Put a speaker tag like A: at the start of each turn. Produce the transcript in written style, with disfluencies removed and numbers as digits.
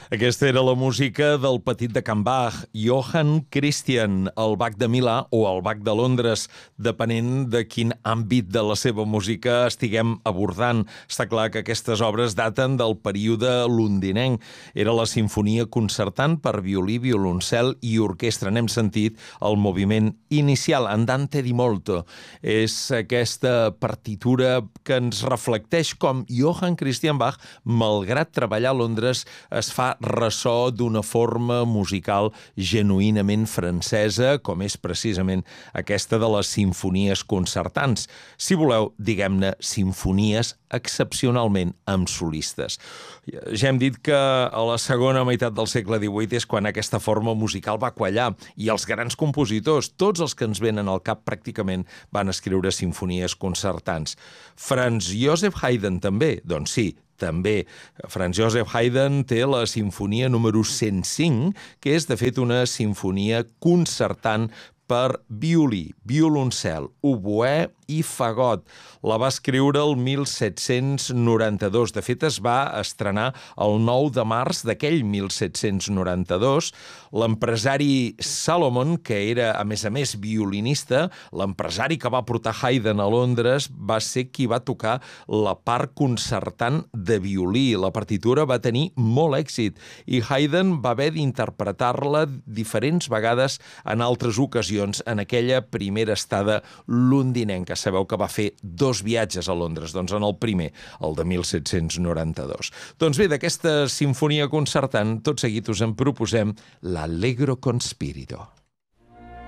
A: Aquesta era la música del petit de Can Bach, Johann Christian, el Bach de Milà o el Bach de Londres, depenent de quin àmbit de la seva música estiguem abordant. Està clar que aquestes obres daten del període londinenc. Era la sinfonia concertant per violí, violoncel i orquestra. N'hem sentit el moviment inicial, Andante di molto. És aquesta partitura que ens reflecteix com Johann Christian Bach, malgrat treballar a Londres, es fa ressò d'una forma musical genuïnament francesa, com és precisament aquesta de les sinfonies concertants. Si voleu, diguem-ne, sinfonies excepcionalment amb solistes. Ja hem dit que a la segona meitat del segle XVIII és quan aquesta forma musical va quallar i els grans compositors, tots els que ens venen al cap pràcticament, van escriure sinfonies concertants. Franz Joseph Haydn també? Doncs sí, també. Franz Joseph Haydn té la sinfonia número 105, que és, de fet, una sinfonia concertant per violí, violoncel, oboè i fagot. La va escriure el 1792. De fet, es va estrenar el 9 de març d'aquell 1792. L'empresari Salomon, que era, a més, violinista, l'empresari que va portar Haydn a Londres, va ser qui va tocar la part concertant de violí. La partitura va tenir molt èxit i Haydn va haver d'interpretar-la diferents vegades en altres ocasions en aquella primera estada londinenca. Sabeu que va fer 2 viatges a Londres, doncs en el primer, el de 1792. Doncs bé, d'aquesta sinfonia concertant, tot seguit us en proposem l'Allegro con spirito.